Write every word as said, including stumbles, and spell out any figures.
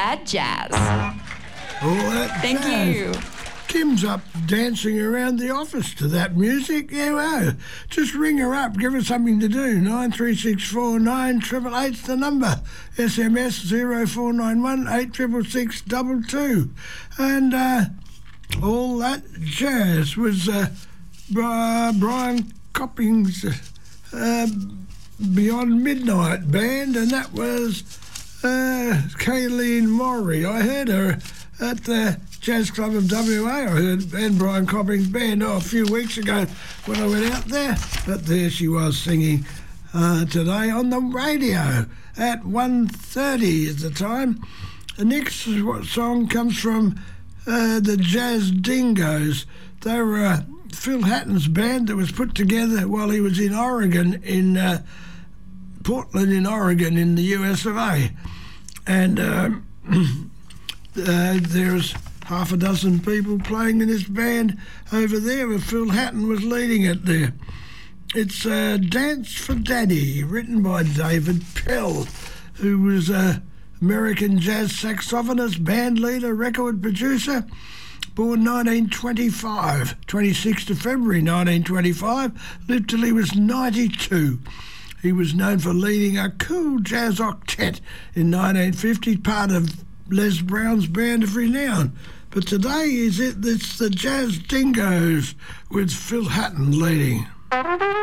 that jazz. All that Thank jazz. you. Kim's up dancing around the office to that music. Yeah, well, just ring her up. Give her something to do. nine three six four nine eight eight eight's the number. S M S zero four nine one eight six six six two two. And uh, all that jazz was uh, Bri- Brian Copping's uh, Beyond Midnight band, and that was uh, Kayleen Maury. I heard her at the Jazz Club of W A. I heard and Brian Copping's band oh, a few weeks ago when I went out there. But there she was singing uh, today on the radio at one thirty at the time. The next song comes from uh, the Jazz Dingoes. They were uh, Phil Hatton's band that was put together while he was in Oregon, in uh, Portland in Oregon in the U S of A. And um, uh, there's half a dozen people playing in this band over there, where Phil Hatton was leading it there. It's uh, Dance for Daddy, written by David Pell, who was an American jazz saxophonist, band leader, record producer, born nineteen twenty-five, twenty-sixth of February nineteen twenty-five, lived till he was ninety-two. He was known for leading a cool jazz octet in nineteen fifty, part of Les Brown's Band of Renown. But today is it, it's the Jazz Dingoes with Phil Hatton leading.